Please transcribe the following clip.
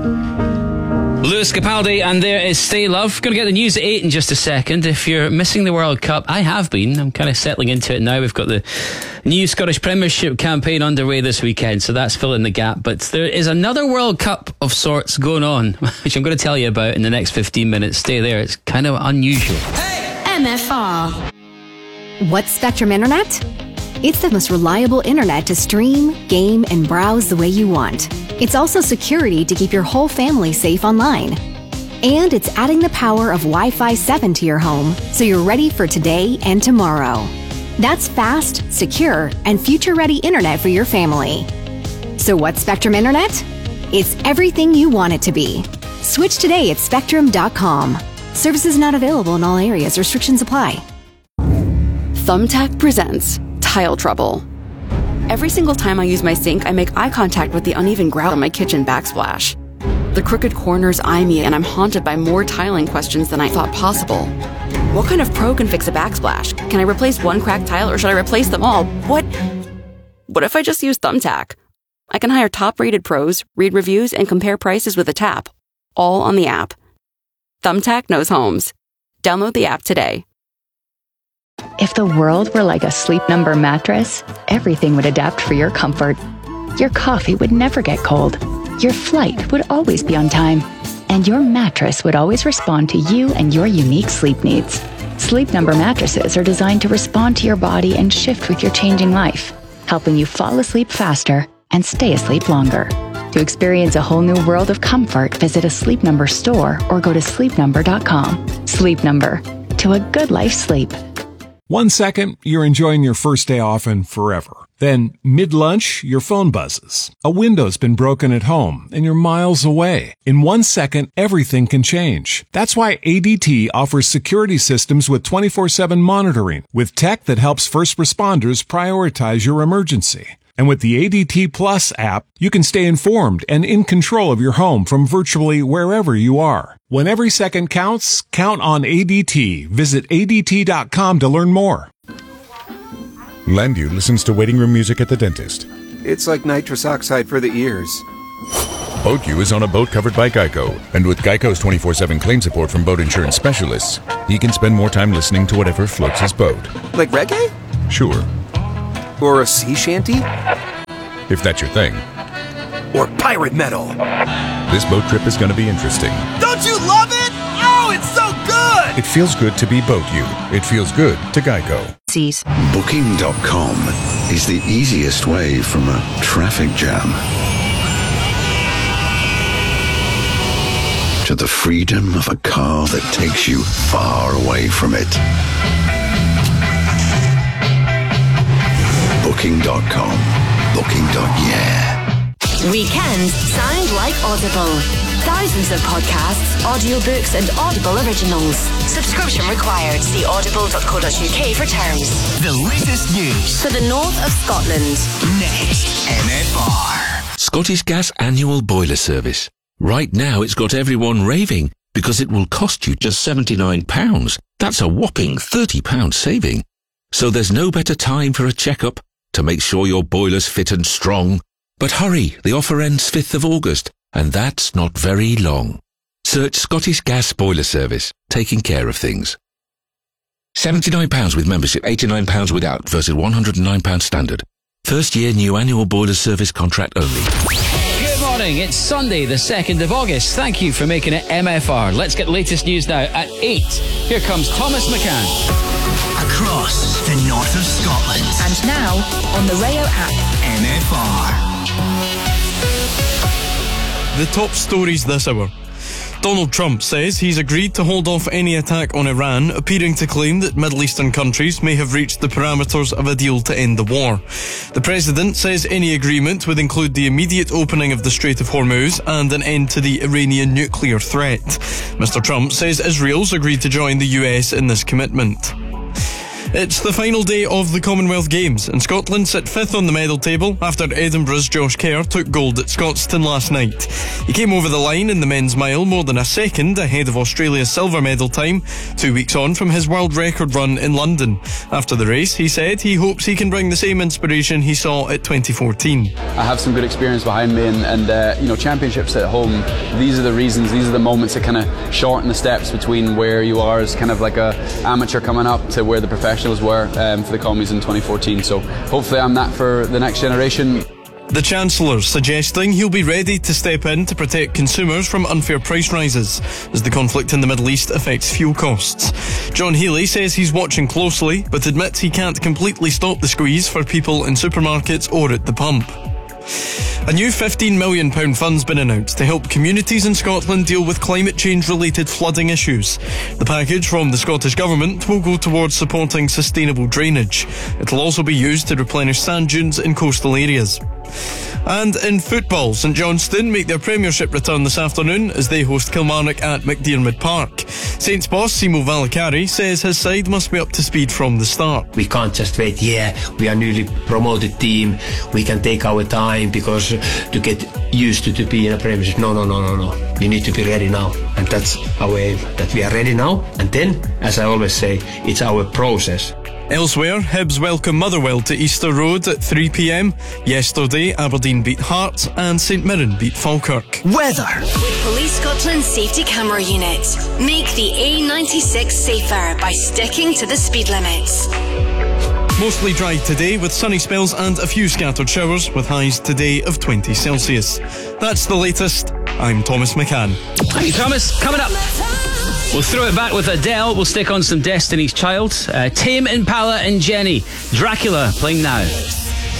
Lewis Capaldi, and there is Stay Love. Going to get the news at 8 in just a second. If you're missing the World Cup, I have been. I'm kind of settling into it now. We've got the new Scottish Premiership campaign underway this weekend, so that's filling the gap. But there is another World Cup of sorts going on, which I'm going to tell you about in the next 15 minutes. Stay there. It's kind of unusual. MFR. What's Spectrum Internet? It's the most reliable internet to stream, game, and browse the way you want. It's also security to keep your whole family safe online. And it's adding the power of Wi-Fi 7 to your home, so you're ready for today and tomorrow. That's fast, secure, and future-ready internet for your family. So what's Spectrum Internet? It's everything you want it to be. Switch today at Spectrum.com. Services not available in all areas. Restrictions apply. Thumbtack presents Tile Trouble. Every single time I use my sink, I make eye contact with the uneven grout on my kitchen backsplash. The crooked corners eye me, and I'm haunted by more tiling questions than I thought possible. What kind of pro can fix a backsplash? Can I replace one cracked tile, or should I replace them all? What if I just use Thumbtack? I can hire top-rated pros, read reviews, and compare prices with a tap. All on the app. Thumbtack knows homes. Download the app today. If the world were like a Sleep Number mattress, everything would adapt for your comfort. Your coffee would never get cold. Your flight would always be on time. And your mattress would always respond to you and your unique sleep needs. Sleep Number mattresses are designed to respond to your body and shift with your changing life, helping you fall asleep faster and stay asleep longer. To experience a whole new world of comfort, visit a Sleep Number store or go to sleepnumber.com. Sleep Number. To a good life's sleep. 1 second, you're enjoying your first day off and forever. Then, mid-lunch, your phone buzzes. A window's been broken at home, and you're miles away. In 1 second, everything can change. That's why ADT offers security systems with 24/7 monitoring, with tech that helps first responders prioritize your emergency. And with the ADT Plus app, you can stay informed and in control of your home from virtually wherever you are. When every second counts, count on ADT. Visit ADT.com to learn more. Landu listens to waiting room music at the dentist. It's like nitrous oxide for the ears. BoatU is on a boat covered by Geico, and with Geico's 24/7 claim support from boat insurance specialists, he can spend more time listening to whatever floats his boat. Like reggae? Sure. Or a sea shanty? If that's your thing. Or pirate metal? This boat trip is going to be interesting. Don't you love it? Oh, it's so good! It feels good to be BoatU. It feels good to Geico. Booking.com is the easiest way from a traffic jam to the freedom of a car that takes you far away from it. Booking.com. Booking.yeah. Weekends sound like Audible. Thousands of podcasts, audiobooks, and Audible originals. Subscription required. See audible.co.uk for terms. The latest news For the north of Scotland. next. MFR. Scottish Gas annual boiler service. Right now it's got everyone raving because it will cost you just £79. That's a whopping £30 saving. So there's no better time for a checkup to make sure your boiler's fit and strong. But hurry, the offer ends 5th of August, and that's not very long. Search Scottish Gas Boiler Service, taking care of things. £79 with membership, £89 without versus £109 standard. First year new annual boiler service contract only. Good morning, it's Sunday the 2nd of August. Thank you for making it MFR. Let's get the latest news now at 8. Here comes Thomas McCann. Across the north of Scotland. And now on the Rayo app. MFR. The top stories this hour. Donald Trump says he's agreed to hold off any attack on Iran, appearing to claim that Middle Eastern countries may have reached the parameters of a deal to end the war. The president says any agreement would include the immediate opening of the Strait of Hormuz and an end to the Iranian nuclear threat. Mr. Trump says Israel's agreed to join the US in this commitment. It's the final day of the Commonwealth Games, and Scotland sit 5th on the medal table after Edinburgh's Josh Kerr took gold at Scotstoun last night. He came over the line in the men's mile more than a second ahead of Australia's silver medal time, 2 weeks on from his world record run in London. After the race, he said he hopes he can bring the same inspiration he saw at 2014. I have some good experience behind me, and championships at home, these are the reasons, these are the moments that kind of shorten the steps between where you are as kind of like a amateur coming up to where the professionals were for the commies in 2014. So hopefully I'm that for the next generation. The Chancellor suggesting he'll be ready to step in to protect consumers from unfair price rises as the conflict in the Middle East affects fuel costs. John Healey says he's watching closely, but admits he can't completely stop the squeeze for people in supermarkets or at the pump. A new £15 million fund's been announced to help communities in Scotland deal with climate change-related flooding issues. The package from the Scottish Government will go towards supporting sustainable drainage. It'll also be used to replenish sand dunes in coastal areas. And in football, St Johnstone make their Premiership return this afternoon as they host Kilmarnock at McDiarmid Park. Saints boss Simo Valakari says his side must be up to speed from the start. We can't just wait, we are newly promoted team, we can take our time because to get used to be in a Premiership. No. We need to be ready now, and that's our aim, that we are ready now, and then, as I always say, it's our process. Elsewhere, Hibs welcome Motherwell to Easter Road at 3 p.m. Yesterday, Aberdeen beat Hearts and St Mirren beat Falkirk. Weather. With Police Scotland's safety camera unit, make the A96 safer by sticking to the speed limits. Mostly dry today with sunny spells and a few scattered showers with highs today of 20 Celsius. That's the latest. I'm Thomas McCann. Thank you, Thomas. Coming up, we'll throw it back with Adele. We'll stick on some Destiny's Child. Tame Impala and Jenny. Dracula playing now.